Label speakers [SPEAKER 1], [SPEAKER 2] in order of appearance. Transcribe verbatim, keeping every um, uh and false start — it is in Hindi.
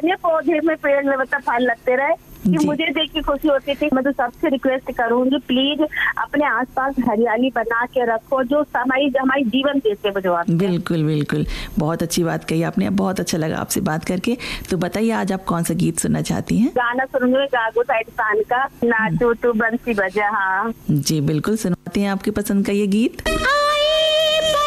[SPEAKER 1] अपने पौधे में पेड़ में मतलब फल लगते रहे कि मुझे देख के खुशी होती थी। मैं तो सबसे रिक्वेस्ट करूंगी, प्लीज अपने आसपास हरियाली बना के रखो, जो हमारी हमारी जीवन देते भगवान।
[SPEAKER 2] बिल्कुल बिल्कुल, बहुत अच्छी बात कही आपने, बहुत अच्छा लगा आपसे बात करके। तो बताइए आज आप कौन सा गीत सुनना चाहती हैं?
[SPEAKER 1] गाना सुनूंगी गागो साइड पान का, नाचो तो बंसी बजा। हाँ
[SPEAKER 2] जी बिल्कुल, सुनाते हैं आपकी पसंद का ये गीत।